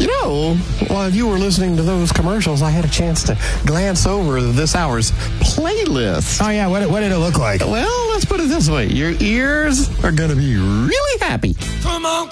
You know, while you were listening to those commercials, I had a chance to glance over this hour's playlist. Oh, yeah. What did it look like? Well, let's put it this way. Your ears are going to be really happy. Come on,